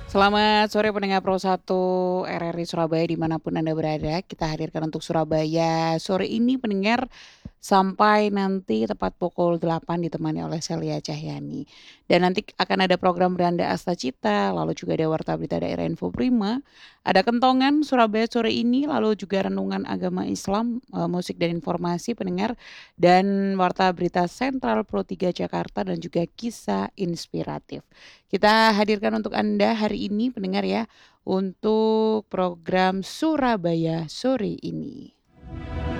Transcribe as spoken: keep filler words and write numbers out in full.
Selamat sore pendengar Pro satu R R I Surabaya dimanapun Anda berada, kita hadirkan untuk Surabaya sore ini pendengar sampai nanti tepat pukul delapan ditemani oleh Celia Cahyani. Dan nanti akan ada program Beranda Asta Cita, lalu juga ada Warta Berita Daerah Info Prima, ada Kentongan Surabaya sore ini, lalu juga Renungan Agama Islam, eh, musik dan informasi pendengar, dan Warta Berita Sentral Pro tiga Jakarta dan juga kisah inspiratif. Kita hadirkan untuk Anda hari ini pendengar ya, untuk program Surabaya sore ini.